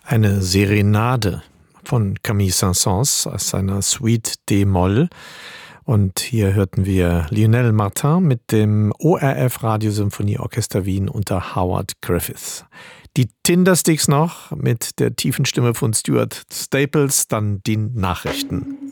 Eine Serenade von Camille Saint-Saëns aus seiner Suite D-Moll. Und hier hörten wir Lionel Martin mit dem ORF Radiosymphonieorchester Wien unter Howard Griffiths. Die Tindersticks noch mit der tiefen Stimme von Stuart Staples, dann die Nachrichten.